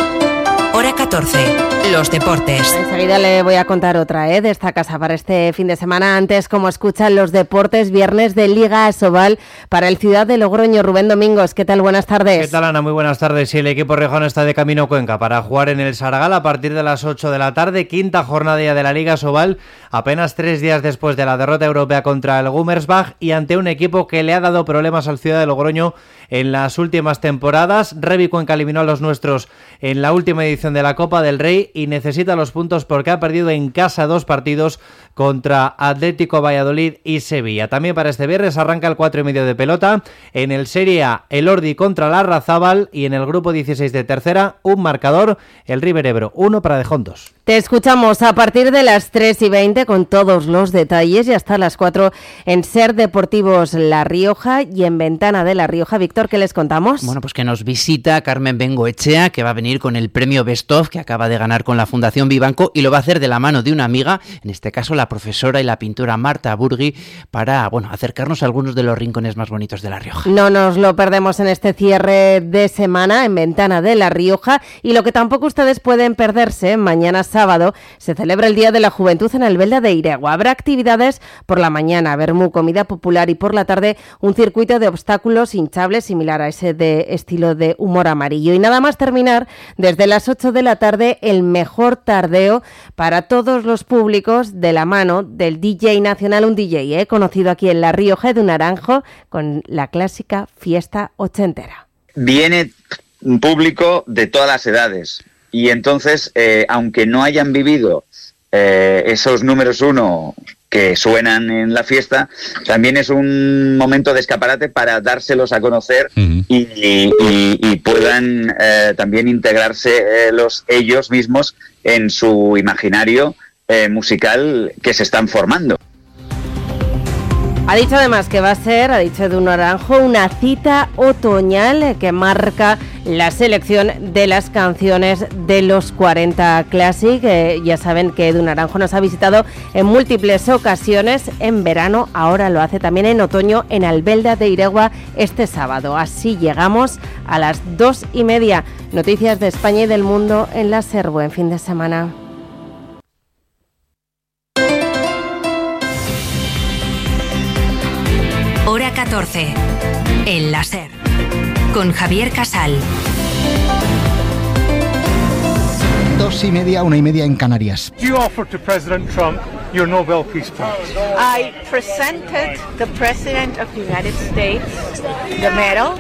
Hora 14. Los deportes. Enseguida le voy a contar otra de esta casa para este fin de semana. Antes, como escuchan los deportes, viernes de Liga Asobal para el Ciudad de Logroño. Rubén Domingos, ¿qué tal? Buenas tardes. ¿Qué tal, Ana? Muy buenas tardes. Sí, el equipo riojano está de camino a Cuenca para jugar en el Sargal a partir de las 8 de la tarde. 5ª jornada ya de la Liga Asobal, apenas 3 días después de la derrota europea contra el Gummersbach y ante un equipo que le ha dado problemas al Ciudad de Logroño en las últimas temporadas. Revi Cuenca eliminó a los nuestros en la última edición de la Copa del Rey y necesita los puntos porque ha perdido en casa 2 partidos contra Atlético Valladolid y Sevilla. También para este viernes arranca el 4,5 de pelota. En el Serie A, el Ordi contra la Larrazábal y en el grupo 16 de tercera, un marcador, el River Ebro 1 para Dejón 2. Te escuchamos a partir de las 3:20 con todos los detalles y hasta las 4 en Ser Deportivos La Rioja y en Ventana de La Rioja. Víctor, ¿qué les contamos? Bueno, pues que nos visita Carmen Bengoechea, que va a venir con el premio Best of que acaba de ganar con la Fundación Vivanco y lo va a hacer de la mano de una amiga, en este caso la profesora y la pintora Marta Burgui, para acercarnos a algunos de los rincones más bonitos de La Rioja. No nos lo perdemos en este cierre de semana en Ventana de La Rioja y lo que tampoco ustedes pueden perderse, mañana sábado se celebra el Día de la Juventud en Albelda de Iregua. Habrá actividades por la mañana, vermú, comida popular y por la tarde un circuito de obstáculos hinchables similar a ese de estilo de humor amarillo. Y nada más terminar, desde las 8 de la tarde el mejor tardeo para todos los públicos de la mano del DJ nacional, un DJ conocido aquí en La Rioja, Edu Naranjo, con la clásica fiesta ochentera. Viene un público de todas las edades y entonces, aunque no hayan vivido esos números 1 que suenan en la fiesta, también es un momento de escaparate para dárselos a conocer y puedan también integrarse ellos mismos en su imaginario musical que se están formando. Ha dicho además que va a ser, ha dicho Edu Naranjo, una cita otoñal que marca la selección de las canciones de los 40 Classic. Ya saben que Edu Naranjo nos ha visitado en múltiples ocasiones en verano, ahora lo hace también en otoño en Albelda de Iregua este sábado. Así llegamos a las 2:30. Noticias de España y del mundo en la SER. Buen fin de semana. Hora 14. En la SER. Con Javier Casal. 2:30, 1:30 en Canarias. You offered to President Trump your Nobel Peace Prize. I presented the President of the United States the medal.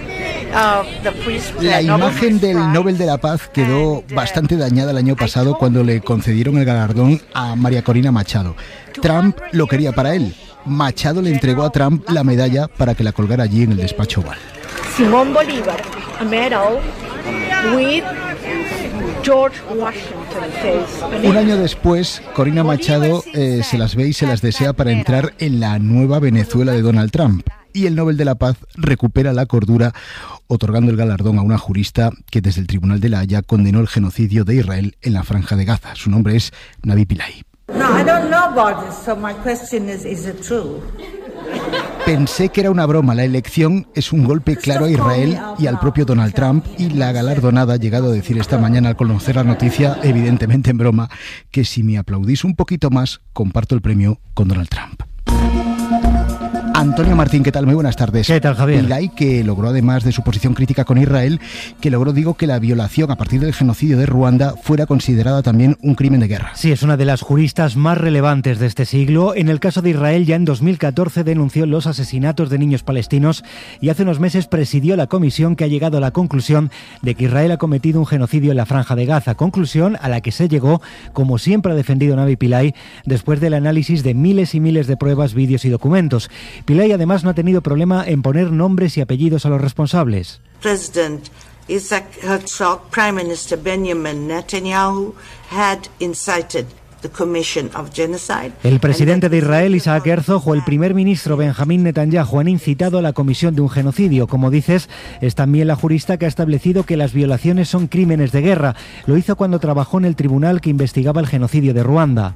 La imagen del Nobel de la Paz quedó bastante dañada el año pasado cuando le concedieron el galardón a María Corina Machado. Trump lo quería para él. Machado le entregó a Trump la medalla para que la colgara allí en el despacho Oval. Simón Bolívar, a medal with George Washington. Un año después, Corina Machado se las ve y se las desea para entrar en la nueva Venezuela de Donald Trump. Y el Nobel de la Paz recupera la cordura otorgando el galardón a una jurista que desde el Tribunal de la Haya condenó el genocidio de Israel en la Franja de Gaza. Su nombre es Navi Pillay. No, I don't know about this, so my question is it true? Pensé que era una broma. La elección es un golpe claro a Israel y al propio Donald Trump, y la galardonada ha llegado a decir esta mañana al conocer la noticia, evidentemente en broma, que si me aplaudís un poquito más, comparto el premio con Donald Trump. Antonio Martín, ¿qué tal? Muy buenas tardes. ¿Qué tal, Javier? Pillay, que logró, además de su posición crítica con Israel, que la violación a partir del genocidio de Ruanda fuera considerada también un crimen de guerra. Sí, es una de las juristas más relevantes de este siglo. En el caso de Israel, ya en 2014 denunció los asesinatos de niños palestinos y hace unos meses presidió la comisión que ha llegado a la conclusión de que Israel ha cometido un genocidio en la Franja de Gaza, conclusión a la que se llegó, como siempre ha defendido Navi Pillay, después del análisis de miles y miles de pruebas, vídeos y documentos. Pillay además no ha tenido problema en poner nombres y apellidos a los responsables. President Isaac Herzog, Prime Minister Benjamin Netanyahu had incited El presidente de Israel, Isaac Herzog, o el primer ministro Benjamín Netanyahu han incitado a la comisión de un genocidio. Como dices, es también la jurista que ha establecido que las violaciones son crímenes de guerra. Lo hizo cuando trabajó en el tribunal que investigaba el genocidio de Ruanda.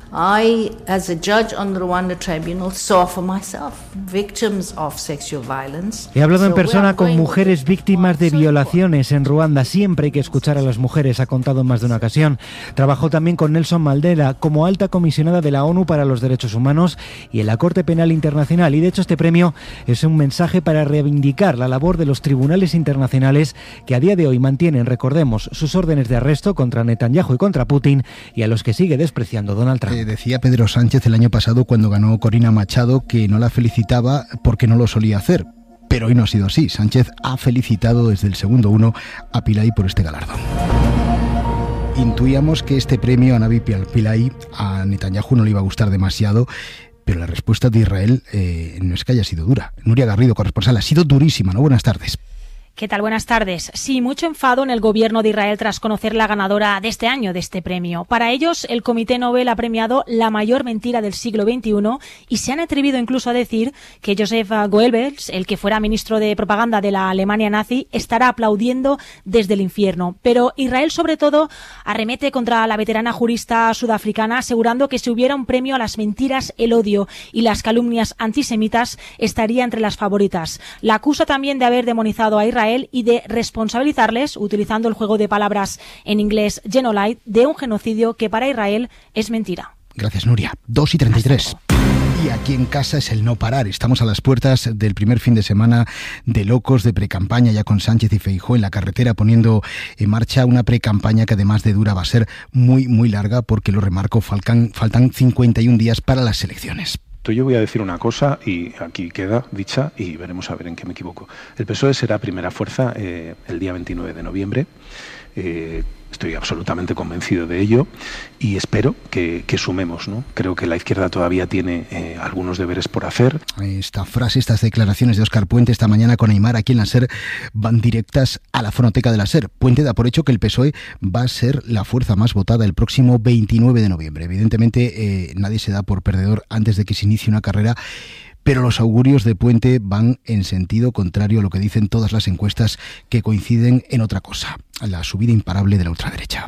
He hablado en persona con mujeres víctimas de violaciones en Ruanda. Siempre hay que escuchar a las mujeres, ha contado en más de una ocasión. Trabajó también con Nelson Mandela como alta comisionada de la ONU para los Derechos Humanos y en la Corte Penal Internacional. Y de hecho este premio es un mensaje para reivindicar la labor de los tribunales internacionales que a día de hoy mantienen, recordemos, sus órdenes de arresto contra Netanyahu y contra Putin, y a los que sigue despreciando Donald Trump. Decía Pedro Sánchez el año pasado cuando ganó Corina Machado que no la felicitaba porque no lo solía hacer. Pero hoy no ha sido así. Sánchez ha felicitado desde el segundo uno a Pillay por este galardón. Intuíamos que este premio a Navi Pillay a Netanyahu no le iba a gustar demasiado, pero la respuesta de Israel no es que haya sido dura. Nuria Garrido, corresponsal, ha sido durísima, ¿no? Buenas tardes. ¿Qué tal? Buenas tardes. Sí, mucho enfado en el gobierno de Israel tras conocer la ganadora de este año de este premio. Para ellos, el Comité Nobel ha premiado la mayor mentira del siglo XXI y se han atrevido incluso a decir que Joseph Goebbels, el que fuera ministro de propaganda de la Alemania nazi, estará aplaudiendo desde el infierno. Pero Israel, sobre todo, arremete contra la veterana jurista sudafricana, asegurando que si hubiera un premio a las mentiras, el odio y las calumnias antisemitas, estaría entre las favoritas. La acusa también de haber demonizado a Israel y de responsabilizarles, utilizando el juego de palabras en inglés genocide, de un genocidio que para Israel es mentira. Gracias, Nuria. 2:33. Y aquí en casa es el no parar. Estamos a las puertas del primer fin de semana de locos, de precampaña, ya con Sánchez y Feijóo en la carretera poniendo en marcha una precampaña que además de dura va a ser muy, muy larga, porque lo remarco, faltan 51 días para las elecciones. Yo voy a decir una cosa y aquí queda dicha y veremos a ver en qué me equivoco. El PSOE será primera fuerza el día 29 de noviembre. Estoy absolutamente convencido de ello y espero que sumemos, ¿no? Creo que la izquierda todavía tiene algunos deberes por hacer. Esta frase, estas declaraciones de Óscar Puente esta mañana con Aimar aquí en la SER van directas a la fonoteca de la SER. Puente da por hecho que el PSOE va a ser la fuerza más votada el próximo 29 de noviembre. Evidentemente nadie se da por perdedor antes de que se inicie una carrera, pero los augurios de Puente van en sentido contrario a lo que dicen todas las encuestas, que coinciden en otra cosa: la subida imparable de la ultraderecha.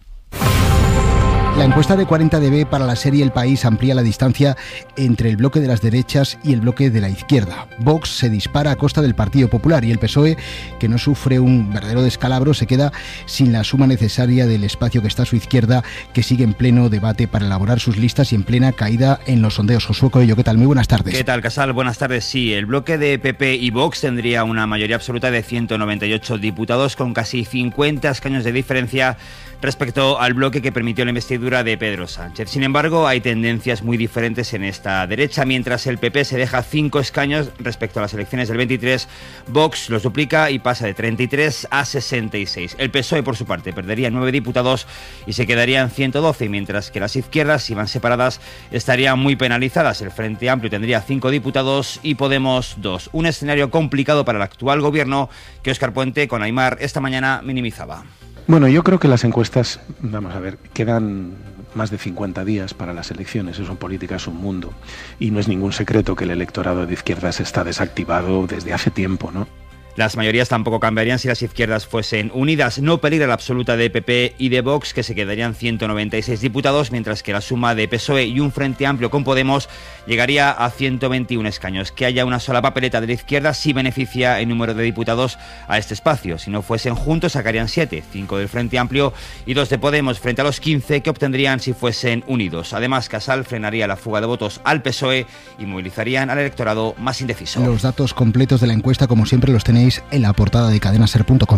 La encuesta de 40dB para la serie El País amplía la distancia entre el bloque de las derechas y el bloque de la izquierda. Vox se dispara a costa del Partido Popular y el PSOE, que no sufre un verdadero descalabro, se queda sin la suma necesaria del espacio que está a su izquierda, que sigue en pleno debate para elaborar sus listas y en plena caída en los sondeos. Josué Coello, ¿qué tal? Muy buenas tardes. ¿Qué tal, Casal? Buenas tardes. Sí, el bloque de PP y Vox tendría una mayoría absoluta de 198 diputados, con casi 50 escaños de diferencia respecto al bloque que permitió la investidura de Pedro Sánchez. Sin embargo, hay tendencias muy diferentes en esta derecha. Mientras el PP se deja 5 escaños respecto a las elecciones del 23, Vox los duplica y pasa de 33 a 66. El PSOE, por su parte, perdería 9 diputados y se quedarían 112, mientras que las izquierdas, si van separadas, estarían muy penalizadas. El Frente Amplio tendría 5 diputados y Podemos 2. Un escenario complicado para el actual gobierno que Óscar Puente, con Aimar, esta mañana minimizaba. Bueno, yo creo que las encuestas, vamos a ver, quedan más de 50 días para las elecciones. Eso en política es un mundo. Y no es ningún secreto que el electorado de izquierdas está desactivado desde hace tiempo, ¿no? Las mayorías tampoco cambiarían si las izquierdas fuesen unidas. No peligra la absoluta de PP y de Vox, que se quedarían 196 diputados, mientras que la suma de PSOE y un Frente Amplio con Podemos llegaría a 121 escaños. Que haya una sola papeleta de la izquierda sí beneficia en número de diputados a este espacio. Si no fuesen juntos sacarían 7, 5 del Frente Amplio y 2 de Podemos, frente a los 15 que obtendrían si fuesen unidos. Además, Casal frenaría la fuga de votos al PSOE y movilizarían al electorado más indeciso. Los datos completos de la encuesta, como siempre, los tenéis en la portada de cadenaser.com.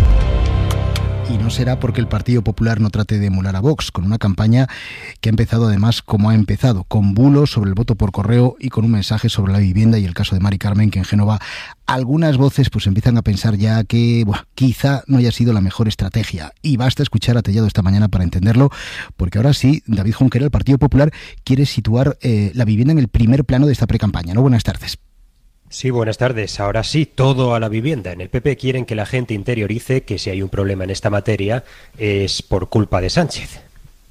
Y no será porque el Partido Popular no trate de emular a Vox, con una campaña que ha empezado además como ha empezado, con bulos sobre el voto por correo y con un mensaje sobre la vivienda y el caso de Mari Carmen, que en Génova algunas voces pues empiezan a pensar ya que quizá no haya sido la mejor estrategia. Y basta escuchar a Tellado esta mañana para entenderlo, porque ahora sí, David Junquera, el Partido Popular, quiere situar la vivienda en el primer plano de esta precampaña, ¿no? Buenas tardes. Sí, buenas tardes. Ahora sí, todo a la vivienda. En el PP quieren que la gente interiorice que si hay un problema en esta materia es por culpa de Sánchez.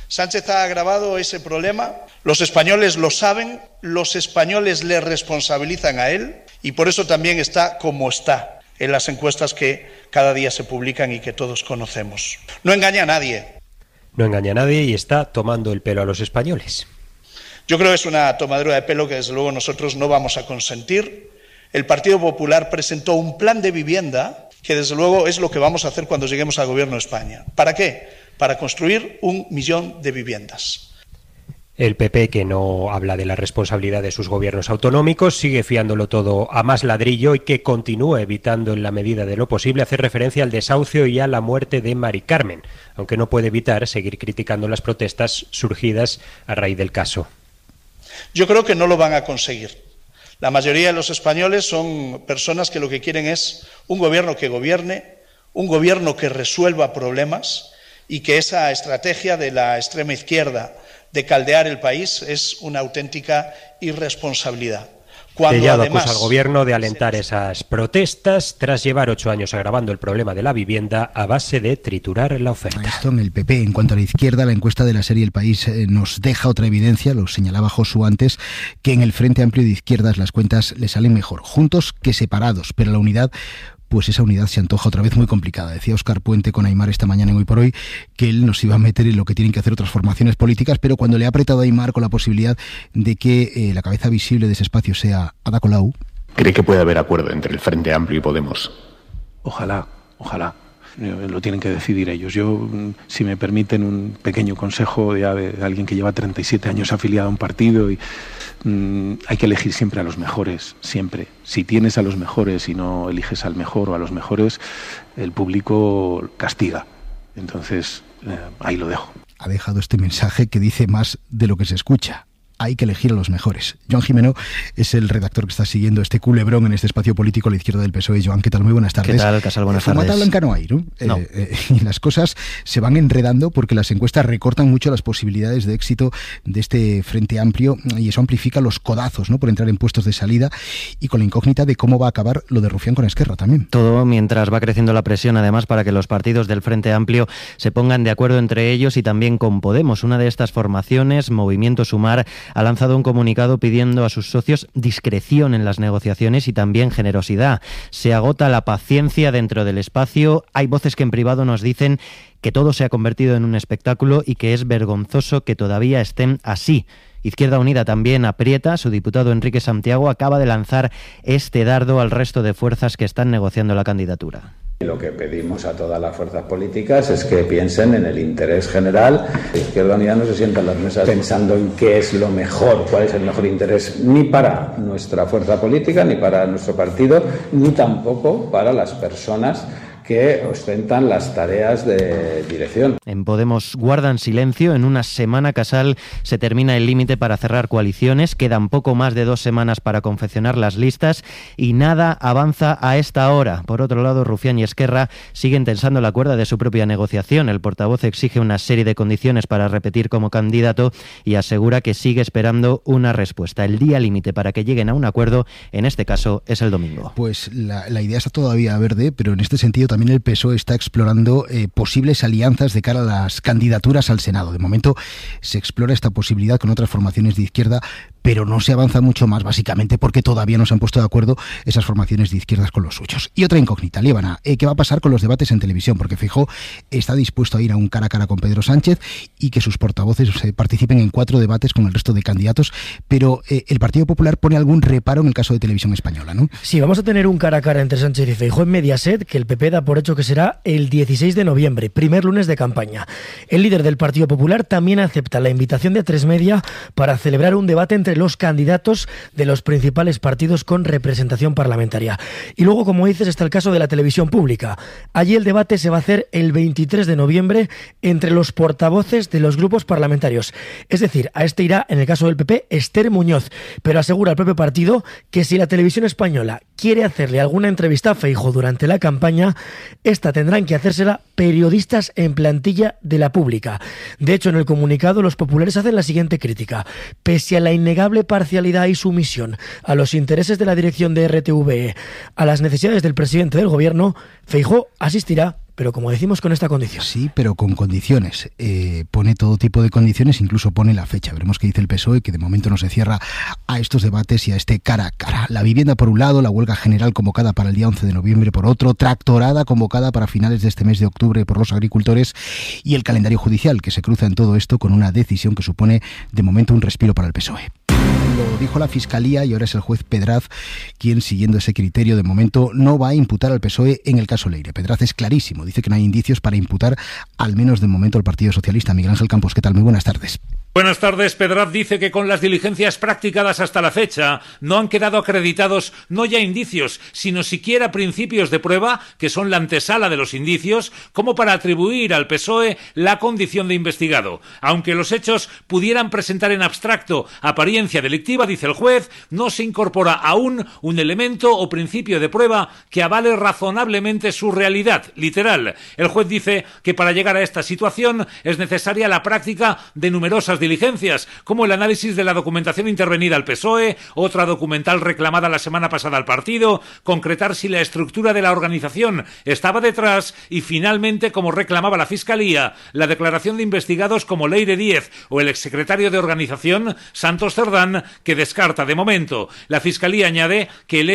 Sánchez ha agravado ese problema, los españoles lo saben, los españoles le responsabilizan a él y por eso también está como está en las encuestas que cada día se publican y que todos conocemos. No engaña a nadie. No engaña a nadie y está tomando el pelo a los españoles. Yo creo que es una tomadura de pelo que desde luego nosotros no vamos a consentir. El Partido Popular presentó un plan de vivienda que desde luego es lo que vamos a hacer cuando lleguemos al gobierno de España. ¿Para qué? Para construir 1 millón de viviendas. El PP, que no habla de la responsabilidad de sus gobiernos autonómicos, sigue fiándolo todo a más ladrillo y que continúa evitando en la medida de lo posible hacer referencia al desahucio y a la muerte de Mari Carmen, aunque no puede evitar seguir criticando las protestas surgidas a raíz del caso. Yo creo que no lo van a conseguir. La mayoría de los españoles son personas que lo que quieren es un gobierno que gobierne, un gobierno que resuelva problemas y que esa estrategia de la extrema izquierda de caldear el país es una auténtica irresponsabilidad. Tellado acusa al gobierno de alentar esas protestas tras llevar 8 años agravando el problema de la vivienda a base de triturar la oferta. Esto en el PP. En cuanto a la izquierda, la encuesta de la serie El País nos deja otra evidencia, lo señalaba Josu antes, que en el Frente Amplio de Izquierdas las cuentas le salen mejor juntos que separados, pero la unidad, pues esa unidad se antoja otra vez muy complicada. Decía Óscar Puente con Aimar esta mañana en Hoy por Hoy que él nos iba a meter en lo que tienen que hacer otras formaciones políticas, pero cuando le ha apretado a Aimar con la posibilidad de que la cabeza visible de ese espacio sea Ada Colau. ¿Cree que puede haber acuerdo entre el Frente Amplio y Podemos? Ojalá. Lo tienen que decidir ellos. Yo, si me permiten un pequeño consejo ya de alguien que lleva 37 años afiliado a un partido, y hay que elegir siempre a los mejores, siempre. Si tienes a los mejores y no eliges al mejor o a los mejores, el público castiga. Entonces, ahí lo dejo. Ha dejado este mensaje que dice más de lo que se escucha. Hay que elegir a los mejores. Joan Jimeno es el redactor que está siguiendo este culebrón en este espacio político a la izquierda del PSOE. Joan, ¿qué tal? Muy buenas tardes. ¿Qué tal, Casal? Buenas tardes. Fumata blanca no hay, ¿no? No. Y las cosas se van enredando porque las encuestas recortan mucho las posibilidades de éxito de este Frente Amplio y eso amplifica los codazos, ¿no?, por entrar en puestos de salida y con la incógnita de cómo va a acabar lo de Rufián con Esquerra también. Todo mientras va creciendo la presión, además, para que los partidos del Frente Amplio se pongan de acuerdo entre ellos y también con Podemos. Una de estas formaciones, Movimiento Sumar, ha lanzado un comunicado pidiendo a sus socios discreción en las negociaciones y también generosidad. Se agota la paciencia dentro del espacio. Hay voces que en privado nos dicen que todo se ha convertido en un espectáculo y que es vergonzoso que todavía estén así. Izquierda Unida también aprieta. Su diputado Enrique Santiago acaba de lanzar este dardo al resto de fuerzas que están negociando la candidatura. Lo que pedimos a todas las fuerzas políticas es que piensen en el interés general. Izquierda Unida no se sienta en las mesas pensando en qué es lo mejor, cuál es el mejor interés, ni para nuestra fuerza política, ni para nuestro partido, ni tampoco para las personas que ostentan las tareas de dirección. En Podemos guardan silencio. En una semana, Casal, se termina el límite para cerrar coaliciones. Quedan poco más de 2 semanas para confeccionar las listas y nada avanza a esta hora. Por otro lado, Rufián y Esquerra siguen tensando la cuerda de su propia negociación. El portavoz exige una serie de condiciones para repetir como candidato y asegura que sigue esperando una respuesta. El día límite para que lleguen a un acuerdo, en este caso, es el domingo. Pues la idea está todavía verde, pero en este sentido también el PSOE está explorando posibles alianzas de cara a las candidaturas al Senado. De momento se explora esta posibilidad con otras formaciones de izquierda, pero no se avanza mucho más, básicamente porque todavía no se han puesto de acuerdo esas formaciones de izquierdas con los suyos. Y otra incógnita, Líbana, ¿qué va a pasar con los debates en televisión? Porque Feijóo está dispuesto a ir a un cara a cara con Pedro Sánchez y que sus portavoces participen en 4 debates con el resto de candidatos, pero el Partido Popular pone algún reparo en el caso de Televisión Española, ¿no? Sí, vamos a tener un cara a cara entre Sánchez y Feijóo en Mediaset, que el PP da por hecho que será el 16 de noviembre, primer lunes de campaña. El líder del Partido Popular también acepta la invitación de A3 Media para celebrar un debate entre los candidatos de los principales partidos con representación parlamentaria. Y luego, como dices, está el caso de la televisión pública. Allí el debate se va a hacer el 23 de noviembre entre los portavoces de los grupos parlamentarios. Es decir, a este irá, en el caso del PP, Esther Muñoz, pero asegura el propio partido que si la televisión española quiere hacerle alguna entrevista a Feijóo durante la campaña, esta tendrán que hacérsela periodistas en plantilla de la pública. De hecho, en el comunicado los populares hacen la siguiente crítica. Pese a la innegable parcialidad y sumisión a los intereses de la dirección de RTVE, a las necesidades del presidente del gobierno, Feijóo asistirá pero como decimos, con esta condición. Sí, pero con condiciones. Pone todo tipo de condiciones, incluso pone la fecha. Veremos qué dice el PSOE, que de momento no se cierra a estos debates y a este cara a cara. La vivienda por un lado, la huelga general convocada para el día 11 de noviembre por otro, tractorada convocada para finales de este mes de octubre por los agricultores y el calendario judicial que se cruza en todo esto con una decisión que supone de momento un respiro para el PSOE. Lo dijo la Fiscalía y ahora es el juez Pedraz quien, siguiendo ese criterio, de momento no va a imputar al PSOE en el caso Leire. Pedraz es clarísimo, dice que no hay indicios para imputar, al menos de momento, al Partido Socialista. Miguel Ángel Campos, ¿qué tal? Muy buenas tardes. Buenas tardes. Pedraz dice que con las diligencias practicadas hasta la fecha no han quedado acreditados no ya indicios, sino siquiera principios de prueba, que son la antesala de los indicios, como para atribuir al PSOE la condición de investigado. Aunque los hechos pudieran presentar en abstracto apariencia delictiva, dice el juez, no se incorpora aún un elemento o principio de prueba que avale razonablemente su realidad literal. El juez dice que para llegar a esta situación es necesaria la práctica de numerosas diligencias, como el análisis de la documentación intervenida al PSOE, otra documental reclamada la semana pasada al partido, concretar si la estructura de la organización estaba detrás y, finalmente, como reclamaba la Fiscalía, la declaración de investigados como Leire Díez o el exsecretario de organización, Santos Cerdán, que descarta de momento. La Fiscalía añade que el